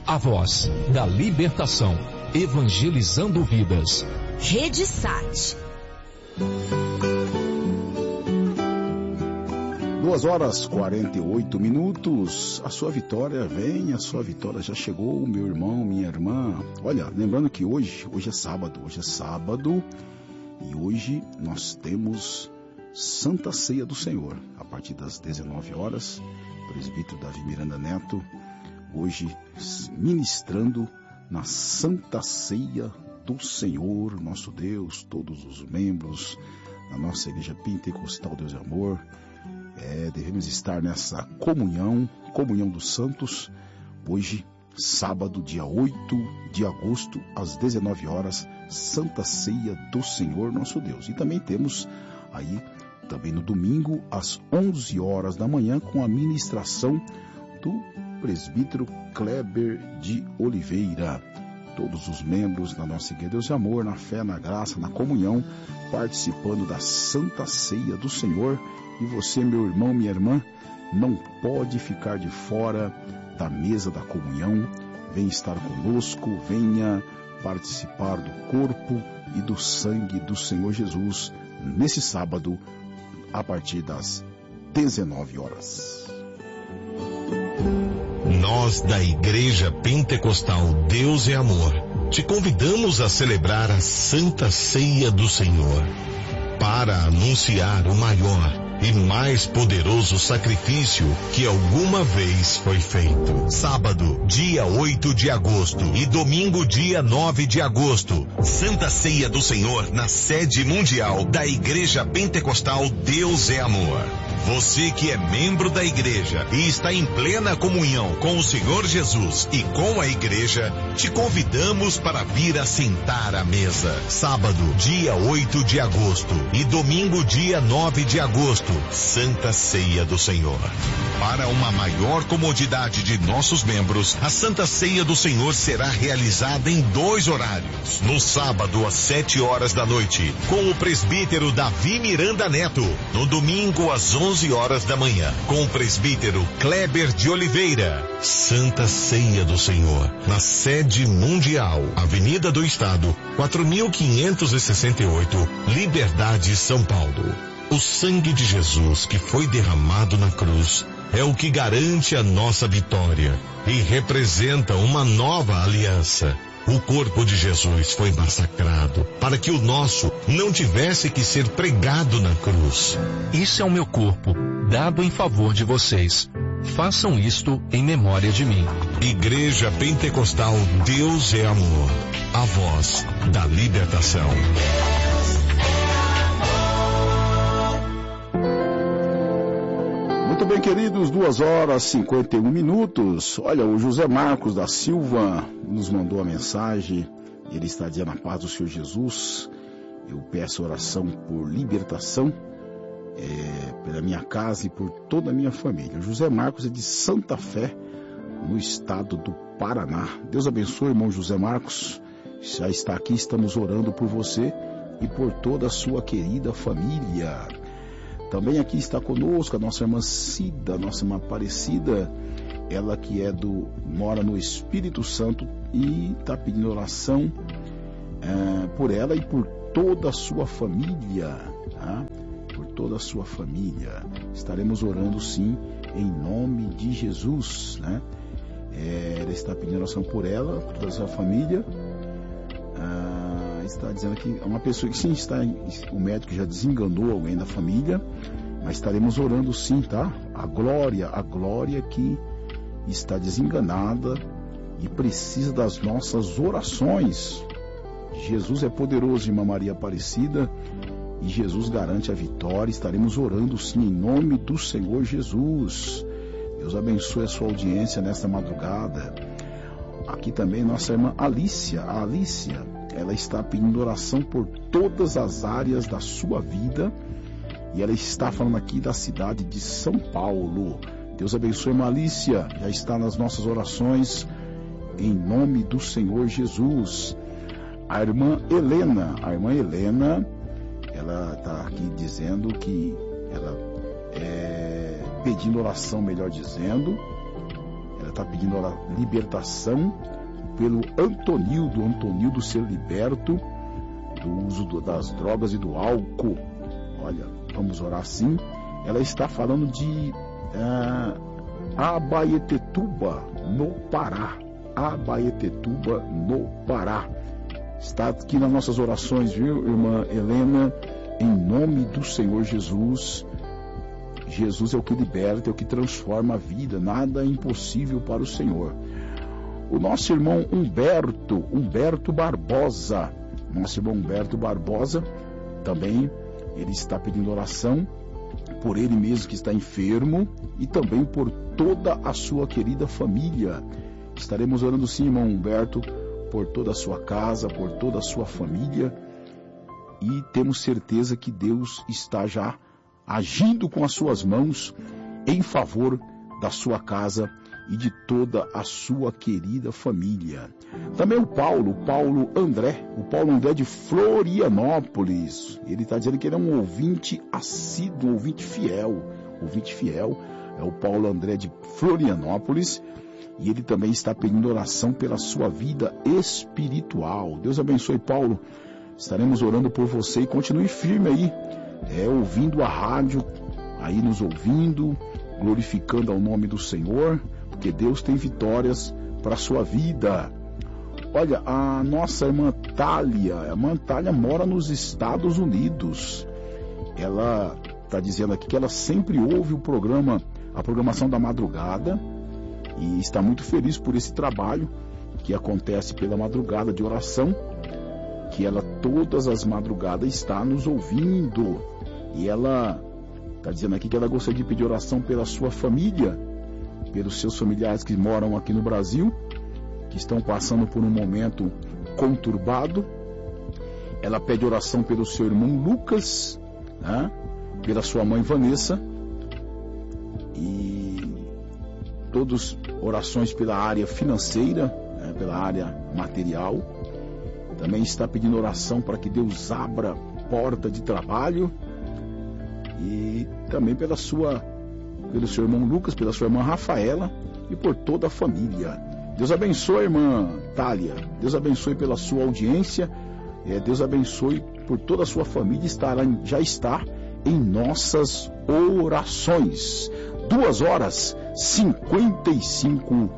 a voz da libertação, evangelizando vidas. Rede Sat. 2h48. A sua vitória vem, a sua vitória já chegou, meu irmão, minha irmã. Olha, lembrando que hoje é sábado, e hoje nós temos Santa Ceia do Senhor, a partir das 19 horas, presbítero Davi Miranda Neto, hoje ministrando na Santa Ceia do Senhor, nosso Deus, todos os membros da nossa Igreja Pentecostal Deus e Amor, devemos estar nessa comunhão dos santos, hoje, sábado, dia 8 de agosto, às 19 horas, Santa Ceia do Senhor, nosso Deus. E também temos aí, também no domingo, às 11 horas da manhã, com a ministração do presbítero Kleber de Oliveira. Todos os membros da nossa Igreja Deus e Amor, na fé, na graça, na comunhão, participando da Santa Ceia do Senhor. E você, meu irmão, minha irmã, não pode ficar de fora da mesa da comunhão. Venha estar conosco, venha participar do corpo e do sangue do Senhor Jesus nesse sábado, a partir das 19 horas. Nós da Igreja Pentecostal Deus é Amor te convidamos a celebrar a Santa Ceia do Senhor para anunciar o maior e mais poderoso sacrifício que alguma vez foi feito. Sábado, dia 8 de agosto e domingo, dia 9 de agosto, Santa Ceia do Senhor na sede mundial da Igreja Pentecostal Deus é Amor. Você que é membro da igreja e está em plena comunhão com o Senhor Jesus e com a igreja, te convidamos para vir assentar à mesa. Sábado, dia 8 de agosto e domingo, dia 9 de agosto, Santa Ceia do Senhor. Para uma maior comodidade de nossos membros, a Santa Ceia do Senhor será realizada em 2 horários. No sábado, às 7 horas da noite, com o presbítero Davi Miranda Neto. No domingo, às 11 horas da manhã, com o presbítero Kleber de Oliveira. Santa Ceia do Senhor, na sede mundial, Avenida do Estado, 4568, Liberdade, São Paulo. O sangue de Jesus que foi derramado na cruz é o que garante a nossa vitória e representa uma nova aliança. O corpo de Jesus foi massacrado para que o nosso não tivesse que ser pregado na cruz. Isso é o meu corpo, dado em favor de vocês. Façam isto em memória de mim. Igreja Pentecostal Deus é Amor, a voz da libertação. Muito bem, queridos, 2h51. Olha, o José Marcos da Silva nos mandou a mensagem. Ele está dizendo: a paz do Senhor Jesus. Eu peço oração por libertação pela minha casa e por toda a minha família. O José Marcos é de Santa Fé, no estado do Paraná. Deus abençoe, irmão José Marcos. Já está aqui, estamos orando por você e por toda a sua querida família. Também aqui está conosco a nossa irmã Cida, nossa irmã Aparecida, ela que mora no Espírito Santo e está pedindo oração por ela e por toda a sua família, tá? Por toda a sua família. Estaremos orando sim, em nome de Jesus, né? Ela está pedindo oração por ela, por toda a sua família. Está dizendo que é uma pessoa que sim, o médico já desenganou alguém da família, mas estaremos orando sim, tá? A glória que está desenganada e precisa das nossas orações. Jesus é poderoso, irmã Maria Aparecida, e Jesus garante a vitória. Estaremos orando sim, em nome do Senhor Jesus. Deus abençoe a sua audiência nesta madrugada. Aqui também nossa irmã Alícia, ela está pedindo oração por todas as áreas da sua vida, e ela está falando aqui da cidade de São Paulo. Deus abençoe, irmã Alícia, já está nas nossas orações, em nome do Senhor Jesus. A irmã Helena, ela está aqui dizendo que ela pedindo oração, melhor dizendo, ela Ela está pedindo a libertação pelo Antonildo ser liberto do uso das drogas e do álcool. Olha, vamos orar sim. Ela está falando de Abaetetuba, no Pará. Abaetetuba, no Pará. Está aqui nas nossas orações, viu, irmã Helena? Em nome do Senhor Jesus. Jesus é o que liberta, é o que transforma a vida. Nada é impossível para o Senhor. O nosso irmão Humberto Barbosa. Nosso irmão Humberto Barbosa também, ele está pedindo oração por ele mesmo que está enfermo e também por toda a sua querida família. Estaremos orando sim, irmão Humberto, por toda a sua casa, por toda a sua família, e temos certeza que Deus está já agindo com as suas mãos em favor da sua casa e de toda a sua querida família. Também o Paulo André de Florianópolis. Ele está dizendo que ele é um ouvinte assíduo, um ouvinte fiel. É o Paulo André de Florianópolis. E ele também está pedindo oração pela sua vida espiritual. Deus abençoe, Paulo. Estaremos orando por você e continue firme aí, ouvindo a rádio, aí nos ouvindo, glorificando ao nome do Senhor, porque Deus tem vitórias para a sua vida. Olha, a nossa irmã Thalia mora nos Estados Unidos. Ela está dizendo aqui que ela sempre ouve a programação da madrugada, e está muito feliz por esse trabalho que acontece pela madrugada de oração, que ela todas as madrugadas está nos ouvindo. E ela está dizendo aqui que ela gostaria de pedir oração pela sua família, pelos seus familiares que moram aqui no Brasil, que estão passando por um momento conturbado. Ela pede oração pelo seu irmão Lucas, né? Pela sua mãe Vanessa, e todas orações pela área financeira, né? Pela área material. Também está pedindo oração para que Deus abra porta de trabalho, e também pelo seu irmão Lucas, pela sua irmã Rafaela e por toda a família. Deus abençoe, irmã Thalia. Deus abençoe pela sua audiência. Deus abençoe por toda a sua família. Já está em nossas orações. 2h55.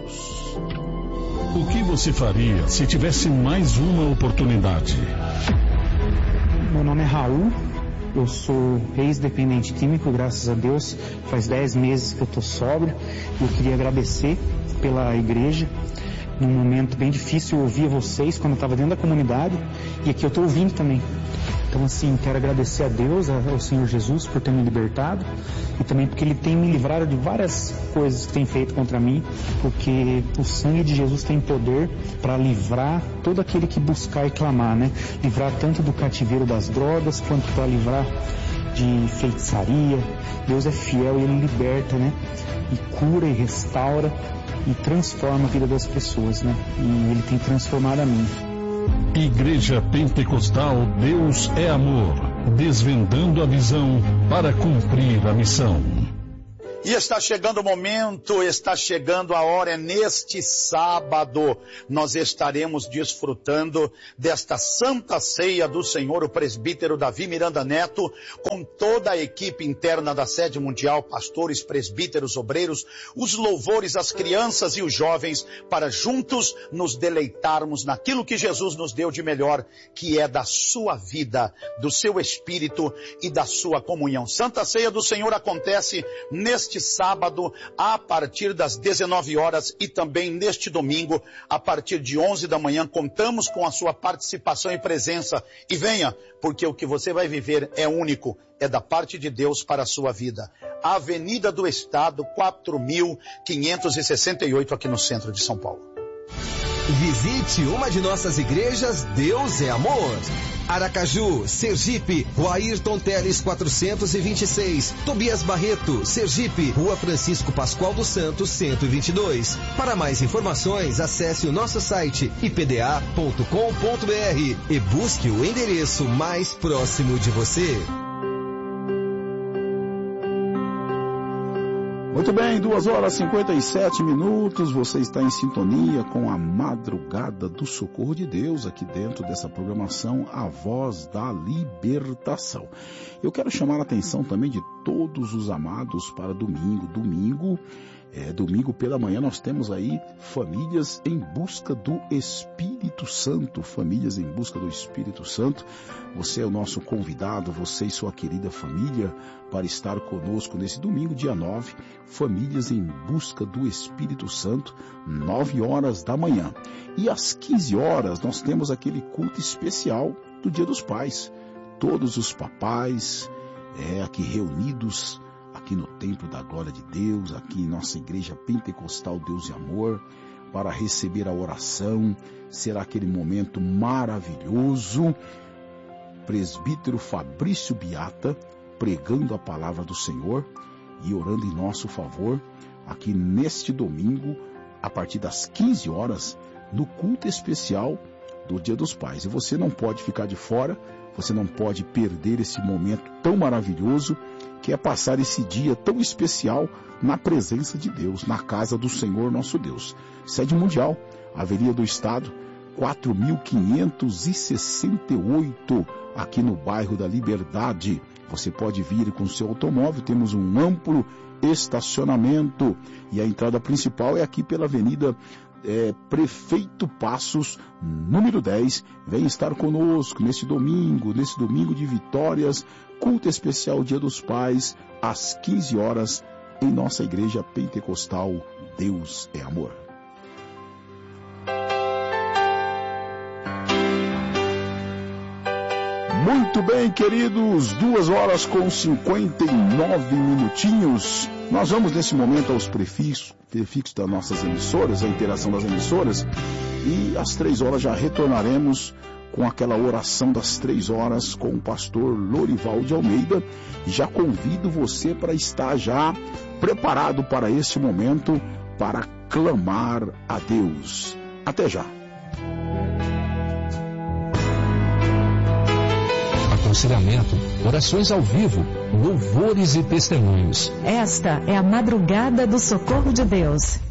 O que você faria se tivesse mais uma oportunidade? Meu nome é Raul. Eu sou ex-dependente químico, graças a Deus. Faz 10 meses que eu estou sóbrio. Eu queria agradecer pela igreja. Num momento bem difícil, eu ouvia vocês quando eu estava dentro da comunidade, e aqui eu estou ouvindo também. Então, assim, quero agradecer a Deus, ao Senhor Jesus, por ter me libertado, e também porque Ele tem me livrado de várias coisas que tem feito contra mim, porque o sangue de Jesus tem poder para livrar todo aquele que buscar e clamar, né? Livrar tanto do cativeiro das drogas, quanto para livrar de feitiçaria. Deus é fiel e Ele liberta, né? E cura e restaura e transforma a vida das pessoas, né? E Ele tem transformado a mim. Igreja Pentecostal Deus é Amor, desvendando a visão para cumprir a missão. E está chegando o momento, está chegando a hora. Neste sábado nós estaremos desfrutando desta Santa Ceia do Senhor, o presbítero Davi Miranda Neto, com toda a equipe interna da sede mundial, pastores, presbíteros, obreiros, os louvores, as crianças e os jovens, para juntos nos deleitarmos naquilo que Jesus nos deu de melhor, que é da sua vida, do seu espírito e da sua comunhão. Santa Ceia do Senhor acontece neste sábado a partir das 19 horas e também neste domingo a partir de 11 da manhã. Contamos com a sua participação e presença, e venha, porque o que você vai viver é único, é da parte de Deus para a sua vida. Avenida do Estado, 4.568, aqui no centro de São Paulo. Visite uma de nossas igrejas. Deus é Amor. Aracaju, Sergipe, Rua Ayrton Teles 426. Tobias Barreto, Sergipe, Rua Francisco Pascoal dos Santos 122. Para mais informações, acesse o nosso site ipda.com.br e busque o endereço mais próximo de você. Muito bem, 2h57, você está em sintonia com a Madrugada do Socorro de Deus, aqui dentro dessa programação A Voz da Libertação. Eu quero chamar a atenção também de todos os amados para domingo. Domingo pela manhã nós temos aí famílias em busca do Espírito Santo, famílias em busca do Espírito Santo. Você é o nosso convidado, você e sua querida família, para estar conosco nesse domingo, dia 9, famílias em busca do Espírito Santo, 9 horas da manhã. E às 15 horas nós temos aquele culto especial do Dia dos Pais. Todos os papais aqui reunidos, aqui no Templo da Glória de Deus, aqui em nossa Igreja Pentecostal Deus e Amor, para receber a oração. Será aquele momento maravilhoso. Presbítero Fabrício Biata pregando a palavra do Senhor e orando em nosso favor, aqui neste domingo, a partir das 15 horas, no culto especial do Dia dos Pais. E você não pode ficar de fora, você não pode perder esse momento tão maravilhoso, que é passar esse dia tão especial na presença de Deus, na casa do Senhor nosso Deus. Sede mundial, Avenida do Estado, 4.568, aqui no bairro da Liberdade. Você pode vir com seu automóvel, temos um amplo estacionamento e a entrada principal é aqui pela Avenida Prefeito Passos, número 10. Vem estar conosco nesse domingo de vitórias, culto especial Dia dos Pais, às 15 horas, em nossa Igreja Pentecostal Deus é Amor. Muito bem, queridos, 2h59. Nós vamos nesse momento aos prefixos das nossas emissoras, a interação das emissoras, e às 3 horas já retornaremos com aquela oração das 3 horas com o pastor Lorival de Almeida. E já convido você para estar já preparado para esse momento, para clamar a Deus. Até já. Aconselhamento, orações ao vivo, louvores e testemunhos. Esta é a Madrugada do Socorro de Deus.